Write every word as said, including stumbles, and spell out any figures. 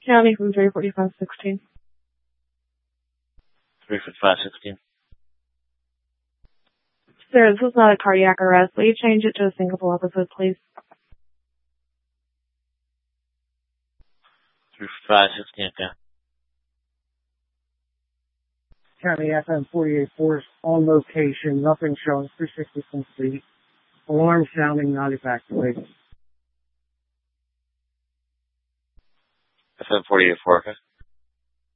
County from three forty-five sixteen. three forty-five sixteen. Sir, this is not a cardiac arrest. Will you change it to a syncopal episode, please? three forty-five sixteen, okay. County F M forty-eight force on location, nothing showing, three sixty complete. Alarm sounding, not evacuated. F M forty-eight four, okay.